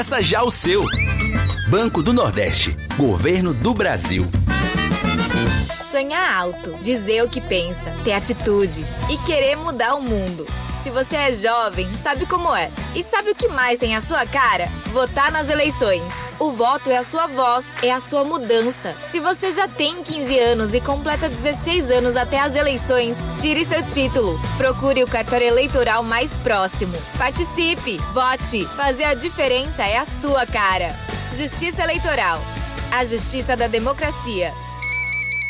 Peça já o seu. Banco do Nordeste. Governo do Brasil. Sonhar alto, dizer o que pensa, ter atitude e querer mudar o mundo. Se você é jovem, sabe como é. E sabe o que mais tem a sua cara? Votar nas eleições. O voto é a sua voz, é a sua mudança. Se você já tem 15 anos e completa 16 anos até as eleições, tire seu título. Procure o cartório eleitoral mais próximo. Participe, vote. Fazer a diferença é a sua cara. Justiça Eleitoral. A justiça da democracia.